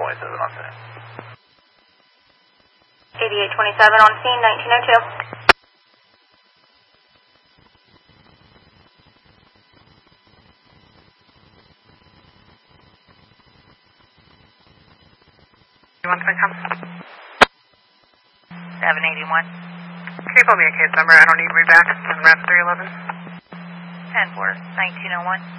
8827 on scene. 8827 on scene, 1902. You want to come? 781. Can you put me a case number? I don't need read back. On route 311. 10-4, 1901.